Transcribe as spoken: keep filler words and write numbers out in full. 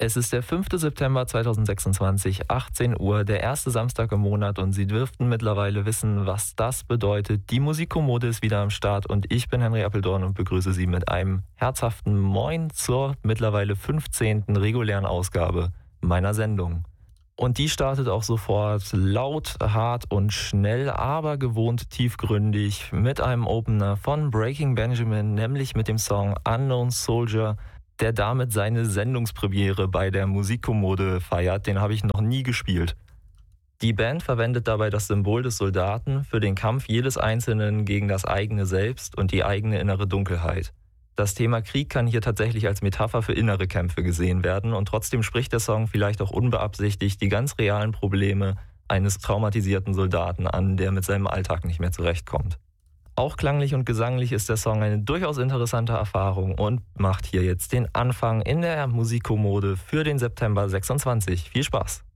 Es ist der fünfte September zweitausendsechsundzwanzig, achtzehn Uhr, der erste Samstag im Monat und Sie dürften mittlerweile wissen, was das bedeutet. Die Musikkommode ist wieder am Start und ich bin Henry Appeldorn und begrüße Sie mit einem herzhaften Moin zur mittlerweile fünfzehnten regulären Ausgabe meiner Sendung. Und die startet auch sofort laut, hart und schnell, aber gewohnt tiefgründig mit einem Opener von Breaking Benjamin, nämlich mit dem Song Unknown Soldier, der damit seine Sendungspremiere bei der Musikkommode feiert. Den habe ich noch nie gespielt. Die Band verwendet dabei das Symbol des Soldaten für den Kampf jedes Einzelnen gegen das eigene Selbst und die eigene innere Dunkelheit. Das Thema Krieg kann hier tatsächlich als Metapher für innere Kämpfe gesehen werden und trotzdem spricht der Song vielleicht auch unbeabsichtigt die ganz realen Probleme eines traumatisierten Soldaten an, der mit seinem Alltag nicht mehr zurechtkommt. Auch klanglich und gesanglich ist der Song eine durchaus interessante Erfahrung und macht hier jetzt den Anfang in der Musikkommode für den September sechsundzwanzig. Viel Spaß!